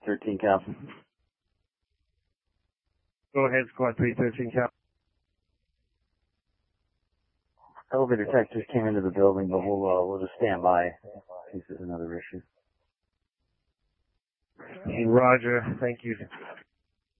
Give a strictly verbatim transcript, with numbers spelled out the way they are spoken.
thirteen Cal. Go ahead, squad three thirteen Cal. Elevator tech just came into the building, but we'll, uh, we'll just stand by in case there's another issue. Roger. Thank you.